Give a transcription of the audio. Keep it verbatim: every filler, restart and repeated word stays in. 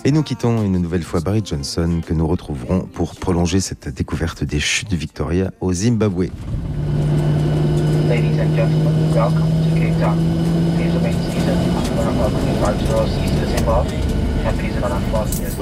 Et nous quittons une nouvelle fois Barry Johnson, que nous retrouverons pour prolonger cette découverte des chutes de Victoria au Zimbabwe. Ladies and gentlemen, welcome to Cape Town. Please remain seated. One of our crew flights will cease to Zimbabwe. And please run on board.